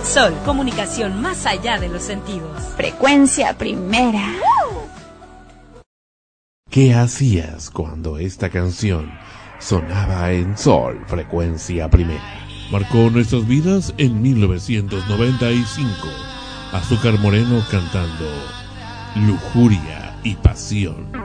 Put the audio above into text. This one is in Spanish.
Sol, comunicación más allá de los sentidos. Frecuencia primera. ¿Qué hacías cuando esta canción sonaba en Sol, frecuencia primera? Marcó nuestras vidas en 1995. Azúcar Moreno cantando Lujuria y Pasión.